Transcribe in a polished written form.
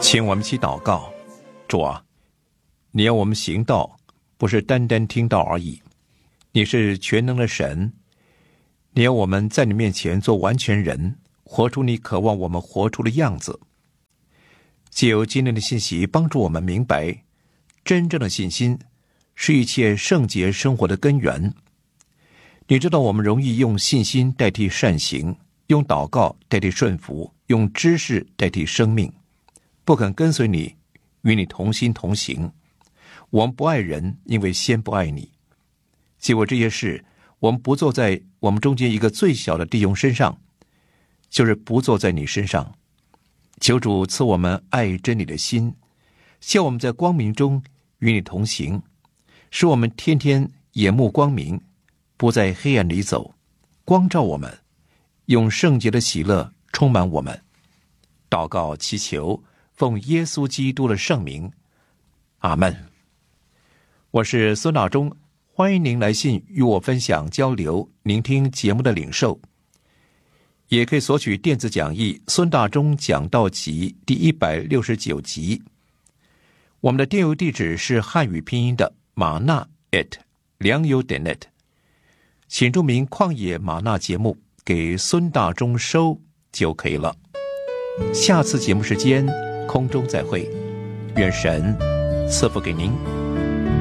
请我们一起祷告。主啊，你要我们行道，不是单单听道而已。你是全能的神，你要我们在你面前做完全人，活出你渴望我们活出的样子。藉由今天的信息，帮助我们明白，真正的信心是一切圣洁生活的根源。你知道我们容易用信心代替善行，用祷告代替顺服，用知识代替生命，不肯跟随你，与你同心同行。我们不爱人，因为先不爱你。结果这些事，我们不做在我们中间一个最小的弟兄身上，就是不做在你身上。求主赐我们爱真理的心，叫我们在光明中与你同行，使我们天天眼目光明，不在黑暗里走，光照我们，用圣洁的喜乐充满我们。祷告祈求，奉耶稣基督的圣名，阿们。我是孙大中，欢迎您来信与我分享交流，聆听节目的领受。也可以索取电子讲义《孙大中讲道集》第169集。我们的电邮地址是汉语拼音的玛纳良友.net， 请注明旷野玛纳节目给孙大中收就可以了。下次节目时间空中再会，愿神赐福给您。